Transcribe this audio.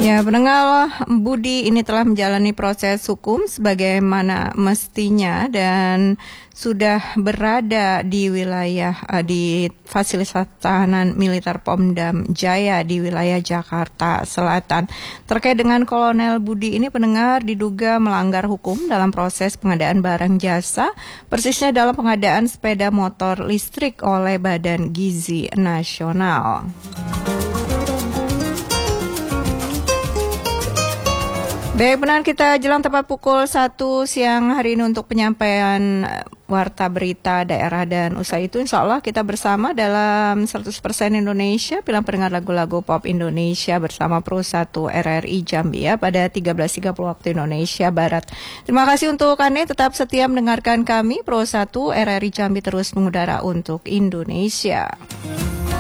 Ya, pendengar, Budi ini telah menjalani proses hukum sebagaimana mestinya dan sudah berada di wilayah di fasilitas tahanan militer Pondam Jaya di wilayah Jakarta Selatan. Terkait dengan Kolonel Budi ini, pendengar, diduga melanggar hukum dalam proses pengadaan barang jasa, persisnya dalam pengadaan sepeda motor listrik oleh Badan Gizi Nasional. Baik, benar, kita jelang tepat pukul 1 siang hari ini untuk penyampaian warta berita daerah, dan usai itu insya Allah kita bersama dalam 100% Indonesia, pilihan pendengar lagu-lagu pop Indonesia bersama Pro 1 RRI Jambi ya pada 13.30 waktu Indonesia Barat. Terima kasih untuk Anda tetap setia mendengarkan kami. Pro 1 RRI Jambi terus mengudara untuk Indonesia.